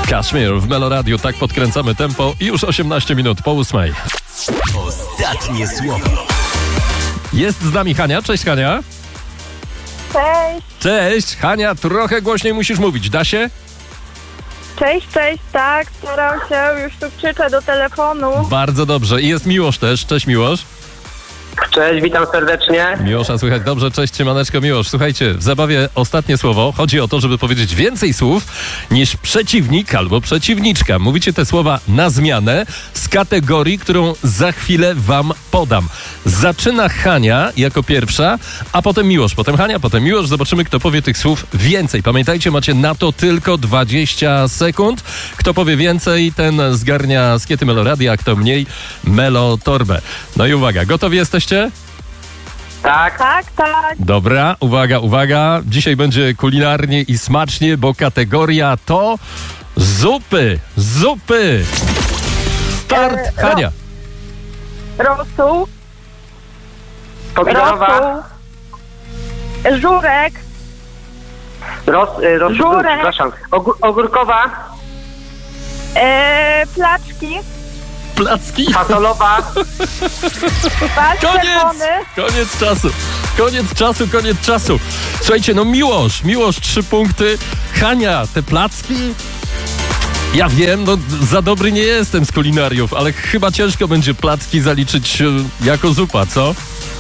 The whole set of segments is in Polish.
Kashmir w Melo Radio, tak podkręcamy tempo i już 18 minut po 8. Ostatnie słowo. Jest z nami Hania. Cześć Hania. Cześć, Cześć Hania, trochę głośniej musisz mówić, da się? cześć, tak, staram się, już tu krzyczę do telefonu. Bardzo dobrze. I jest Miłosz też. Cześć Miłosz. Cześć, witam serdecznie. Miłosza słychać dobrze, cześć siemaneczko Miłosz. Słuchajcie, w zabawie ostatnie słowo. Chodzi o to, żeby powiedzieć więcej słów niż przeciwnik albo przeciwniczka. Mówicie te słowa na zmianę z kategorii, którą za chwilę wam podam. Zaczyna Hania jako pierwsza, a potem Miłosz, potem Hania, potem Miłosz. Zobaczymy, kto powie tych słów więcej. Pamiętajcie, macie na to tylko 20 sekund. Kto powie więcej, ten zgarnia skiety Melo Radia, a kto mniej, Melo Torbę. No i uwaga, gotowi jesteście? Tak, Tak. Dobra, uwaga. Dzisiaj będzie kulinarnie i smacznie, bo kategoria to zupy. Start, Hania. Rosół, pomidorowa, żurek, Żurek. przepraszam, ogórkowa, placzki, Placki. fasolowa, bal czerwony, Koniec czasu. Słuchajcie, no Miłosz 3 punkty. Hania, te placki? Ja wiem, no za dobry nie jestem z kulinariów, ale chyba ciężko będzie placki zaliczyć jako zupa, co?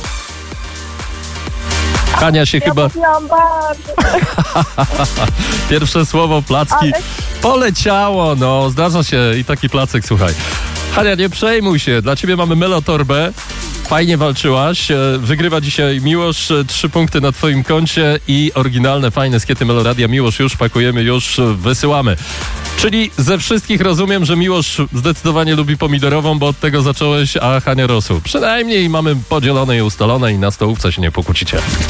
Hania się chyba... mówiłam bardzo. Pierwsze słowo, placki, Ale- poleciało, no zdarza się i taki placek, słuchaj. Hania, nie przejmuj się, dla ciebie mamy Melo Torbę. Fajnie walczyłaś. Wygrywa dzisiaj Miłosz, 3 punkty na twoim koncie i oryginalne, fajne skiety Melo Radia. Miłosz, już pakujemy, już wysyłamy. Czyli ze wszystkich rozumiem, że Miłosz zdecydowanie lubi pomidorową, bo od tego zacząłeś, a Hania rosół. Przynajmniej mamy podzielone i ustalone i na stołówce się nie pokłócicie.